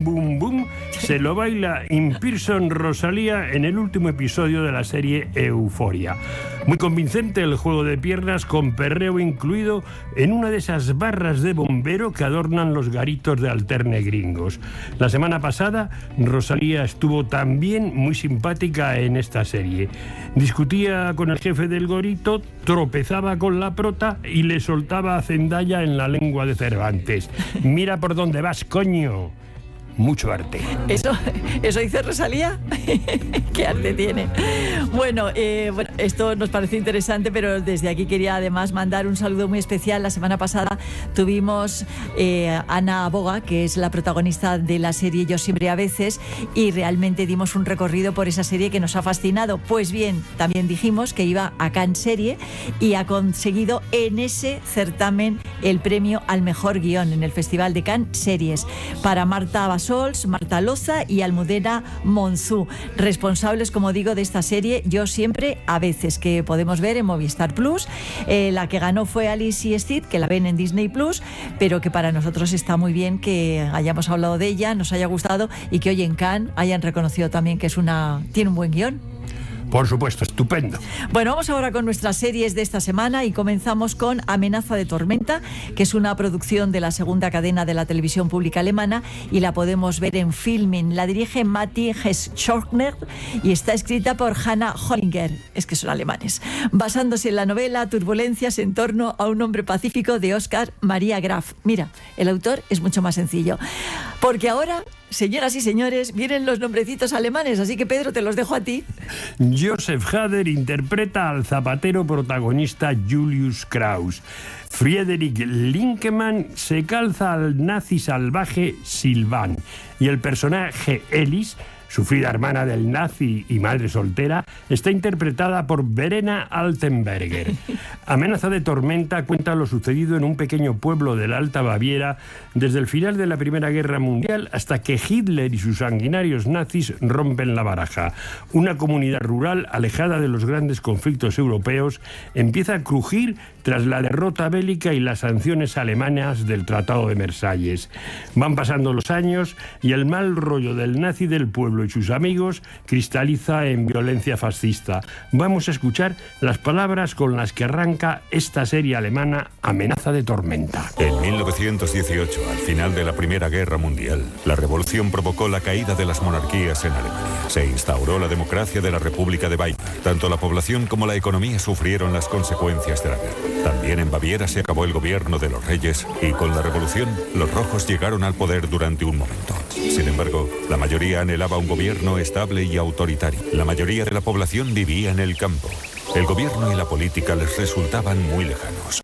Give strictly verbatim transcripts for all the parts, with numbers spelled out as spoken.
Boom Boom se lo baila in person Rosalía en el último episodio de la serie Euforia. Muy convincente el juego de piernas con perreo incluido en una de esas barras de bombero que adornan los garitos de alterne gringos. La semana pasada Rosalía estuvo también muy simpática en esta serie. Discutía con el jefe del gorito, tropezaba con la prota y le soltaba a Zendaya en la lengua de Cervantes. Mira por dónde vas, coño. Mucho arte. ¿Eso, eso dice Rosalía? ¿Qué arte tiene? Bueno, eh, bueno, esto nos parece interesante, pero desde aquí quería además mandar un saludo muy especial. La semana pasada tuvimos eh, a Ana Boga, que es la protagonista de la serie Yo siempre a veces, y realmente dimos un recorrido por esa serie que nos ha fascinado. Pues bien, también dijimos que iba a Cannes Serie y ha conseguido en ese certamen el premio al mejor guión en el Festival de Cannes Series para Marta Bassols, Marta Loza y Almudena Monzú, responsables, como digo, de esta serie Yo siempre a veces, que podemos ver en Movistar Plus. Eh, la que ganó fue Alice y Steve, que la ven en Disney Plus, pero que para nosotros está muy bien que hayamos hablado de ella, nos haya gustado y que hoy en Cannes hayan reconocido también que es una tiene un buen guión. Por supuesto, estupendo. Bueno, vamos ahora con nuestras series de esta semana y comenzamos con Amenaza de tormenta, que es una producción de la segunda cadena de la televisión pública alemana y la podemos ver en Filmin. La dirige Matti Hess-Schorner y está escrita por Hannah Hollinger, es que son alemanes, basándose en la novela Turbulencias en torno a un hombre pacífico de Oskar Maria Graf. Mira, el autor es mucho más sencillo, porque ahora, señoras y señores, vienen los nombrecitos alemanes, así que Pedro, te los dejo a ti. Joseph Hader interpreta al zapatero protagonista Julius Kraus. Friedrich Linkemann se calza al nazi salvaje Sylvain. Y el personaje Elis, sufrida hermana del nazi y madre soltera, está interpretada por Verena Altenberger. Amenaza de tormenta cuenta lo sucedido en un pequeño pueblo de la Alta Baviera desde el final de la Primera Guerra Mundial hasta que Hitler y sus sanguinarios nazis rompen la baraja. Una comunidad rural alejada de los grandes conflictos europeos empieza a crujir tras la derrota bélica y las sanciones alemanas del Tratado de Versalles. Van pasando los años y el mal rollo del nazi del pueblo y sus amigos cristaliza en violencia fascista. Vamos a escuchar las palabras con las que arranca esta serie alemana Amenaza de tormenta. En mil novecientos dieciocho, al final de la Primera Guerra Mundial, la revolución provocó la caída de las monarquías en Alemania. Se instauró la democracia de la República de Weimar. Tanto la población como la economía sufrieron las consecuencias de la guerra. También en Baviera se acabó el gobierno de los reyes y con la revolución los rojos llegaron al poder durante un momento. Sin embargo, la mayoría anhelaba un gobierno estable y autoritario. La mayoría de la población vivía en el campo. El gobierno y la política les resultaban muy lejanos.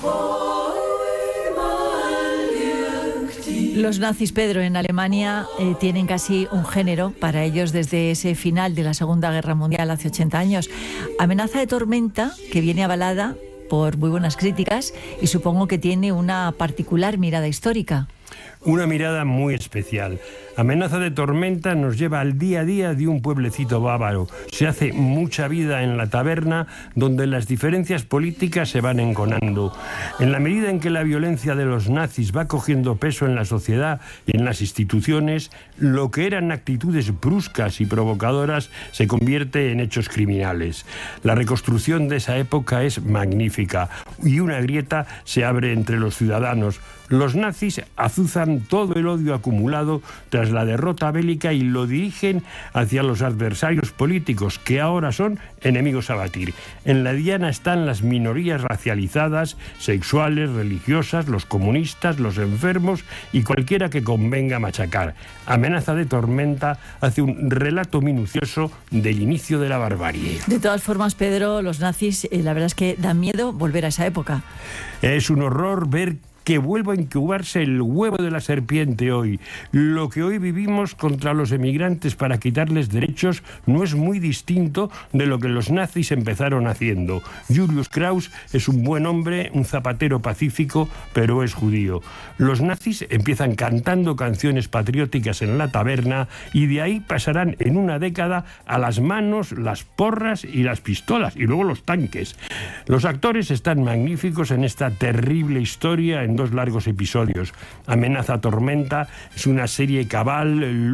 Los nazis, Pedro, en Alemania eh, tienen casi un género para ellos desde ese final de la Segunda Guerra Mundial hace ochenta años. Amenaza de tormenta, que viene avalada por muy buenas críticas y supongo que tiene una particular mirada histórica. Una mirada muy especial. Amenaza de tormenta nos lleva al día a día de un pueblecito bávaro. Se hace mucha vida en la taberna, donde las diferencias políticas se van enconando. En la medida en que la violencia de los nazis va cogiendo peso en la sociedad y en las instituciones, lo que eran actitudes bruscas y provocadoras se convierte en hechos criminales. La reconstrucción de esa época es magnífica y una grieta se abre entre los ciudadanos. Los nazis azuzan todo el odio acumulado tras la derrota bélica y lo dirigen hacia los adversarios políticos, que ahora son enemigos a batir. En la diana están las minorías racializadas, sexuales, religiosas, los comunistas, los enfermos y cualquiera que convenga machacar. Amenaza de tormenta hace un relato minucioso del inicio de la barbarie. De todas formas, Pedro, los nazis, eh, la verdad es que dan miedo volver a esa época. Es un horror ver que vuelva a incubarse el huevo de la serpiente hoy. Lo que hoy vivimos contra los emigrantes para quitarles derechos no es muy distinto de lo que los nazis empezaron haciendo. Julius Kraus es un buen hombre, un zapatero pacífico, pero es judío. Los nazis empiezan cantando canciones patrióticas en la taberna y de ahí pasarán en una década a las manos, las porras y las pistolas, y luego los tanques. Los actores están magníficos en esta terrible historia en dos largos episodios. Amenaza Tormenta es una serie cabal,